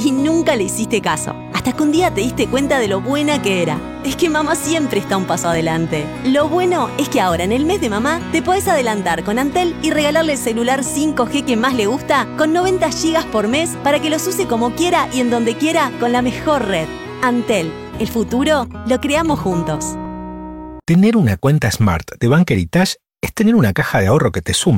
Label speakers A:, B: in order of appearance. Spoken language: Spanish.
A: y nunca le hiciste caso. Hasta que un día te diste cuenta de lo buena que era. Es que mamá siempre está un paso adelante. Lo bueno es que ahora en el mes de mamá te podés adelantar con Antel y regalarle el celular 5G que más le gusta con 90 GB por mes para que los use como quiera y en donde quiera con la mejor red. Antel, el futuro lo creamos juntos.
B: Tener una cuenta Smart de Bank Heritage es tener una caja de ahorro que te suma.